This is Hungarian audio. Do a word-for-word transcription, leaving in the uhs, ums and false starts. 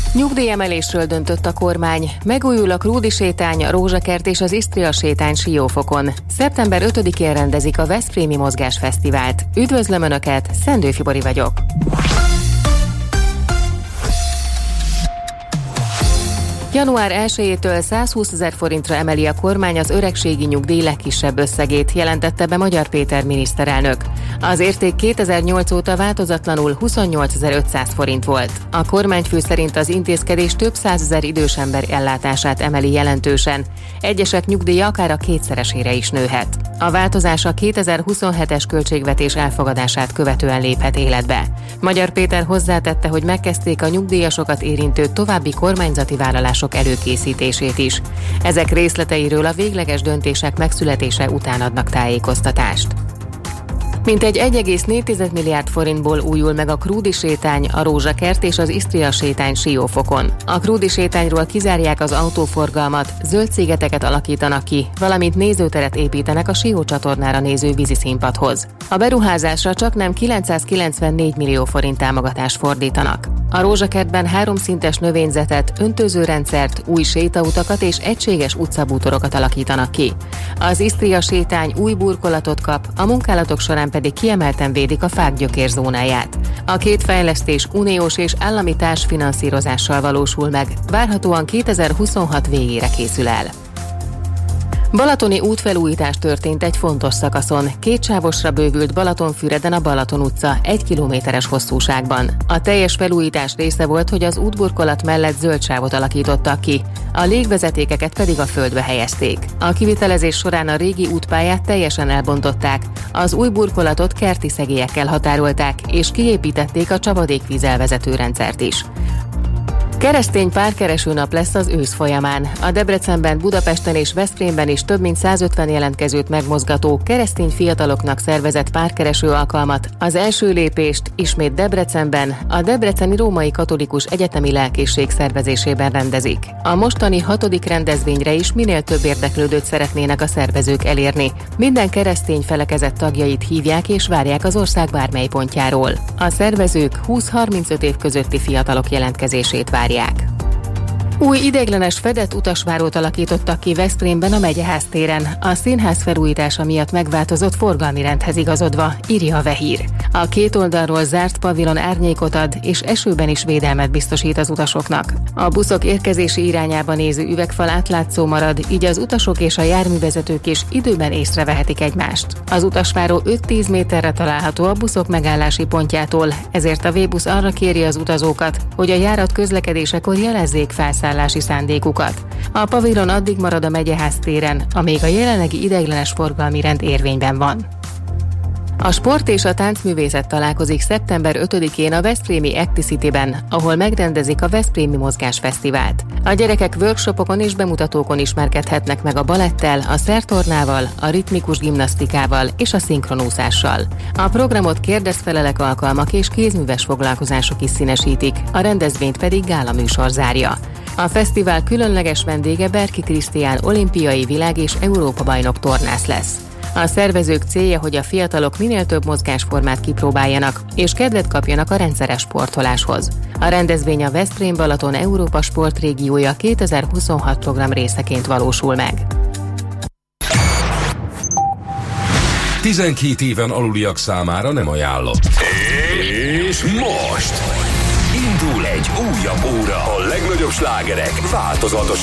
Nyugdíjemelésről döntött a kormány. Megújul a Krúdi sétány, a Rózsakert és az Isztria sétány Siófokon. szeptember ötödikén rendezik a Veszprémi Mozgásfesztivált. Üdvözlöm Önöket, Szendő Fibori vagyok. január elsejétől százhúszezer forintra emeli a kormány az öregségi nyugdíj legkisebb összegét, jelentette be Magyar Péter miniszterelnök. Az érték kétezer-nyolc óta változatlanul huszonnyolcezer-ötszáz forint volt. A kormányfő szerint az intézkedés több százezer idős ember ellátását emeli jelentősen. Egyesek nyugdíja akár a kétszeresére is nőhet. A változás a kétezer-huszonhetes költségvetés elfogadását követően léphet életbe. Magyar Péter hozzátette, hogy megkezdték a nyugdíjasokat érintő további kormányzati vállalások előkészítését is. Ezek részleteiről a végleges döntések megszületése után adnak tájékoztatást. Mintegy egy egész négy milliárd forintból újul meg a Krúdi sétány, a Rózsakert és az Isztria sétány Siófokon. A Krúdi sétányról kizárják az autóforgalmat, zöld szigeteket alakítanak ki, valamint nézőteret építenek a Sió csatornára néző víziszínpadhoz. A beruházásra csaknem kilencszázkilencvennégy millió forint támogatást fordítanak. A Rózsakertben háromszintes növényzetet, öntözőrendszert, új sétautakat és egységes utcabútorokat alakítanak ki. Az Isztria sétány új burkolatot kap, a munkálatok során pedig kiemelten védik a fák gyökérzónáját. A két fejlesztés uniós és állami társfinanszírozással valósul meg, várhatóan kétezer-huszonhat végére készül el. Balatoni útfelújítás történt egy fontos szakaszon. Kétsávosra bővült Balatonfüreden a Balaton utca egy kilométeres hosszúságban. A teljes felújítás része volt, hogy az útburkolat mellett zöld sávot alakítottak ki, a légvezetékeket pedig a földbe helyezték. A kivitelezés során a régi útpályát teljesen elbontották, az új burkolatot kerti szegélyekkel határolták, és kiépítették a csapadékvízelvezető rendszert is. Keresztény párkereső nap lesz az ősz folyamán. A Debrecenben, Budapesten és Veszprémben is több mint százötven jelentkezőt megmozgató, keresztény fiataloknak szervezett párkereső alkalmat, az első lépést ismét Debrecenben, a Debreceni Római Katolikus Egyetemi Lelkészség szervezésében rendezik. A mostani hatodik rendezvényre is minél több érdeklődőt szeretnének a szervezők elérni. Minden keresztény felekezet tagjait hívják és várják az ország bármely pontjáról. A szervezők húsz-harmincöt év közötti fiatalok jelentkezését várják. Új ideiglenes fedett utasvárót alakítottak ki Veszprémben a Megyeház téren. A színház felújítása miatt megváltozott forgalmi rendhez igazodva, írja a Vehír. A két oldalról zárt pavilon árnyékot ad, és esőben is védelmet biztosít az utasoknak. A buszok érkezési irányába néző üvegfal átlátszó marad, így az utasok és a járművezetők is időben észrevehetik egymást. Az utasváró öt-tíz méterre található a buszok megállási pontjától, ezért a V-busz arra kéri az utazókat, hogy a járat közlekedésekor jelezzék felszállási szándékukat. A pavilon addig marad a Megyeház téren, amíg a jelenlegi ideiglenes forgalmi rend érvényben van. A sport és a táncművészet találkozik szeptember ötödikén a veszprémi Acticity-ben, ahol megrendezik a Veszprémi Mozgásfesztivált. A gyerekek workshopokon és bemutatókon ismerkedhetnek meg a balettel, a szertornával, a ritmikus gimnasztikával és a szinkronúszással. A programot kérdezfelelek alkalmak és kézműves foglalkozások is színesítik, a rendezvényt pedig gálaműsor zárja. A fesztivál különleges vendége Berki Krisztián olimpiai, világ- és Európa-bajnok tornász lesz. A szervezők célja, hogy a fiatalok minél több mozgásformát kipróbáljanak, és kedvet kapjanak a rendszeres sportoláshoz. A rendezvény a Veszprém-Balaton Európa sportrégiója kétezer-huszonhat program részeként valósul meg. tizenkét éven aluliak számára nem ajánlott. És most indul egy újabb óra. A legnagyobb slágerek változatos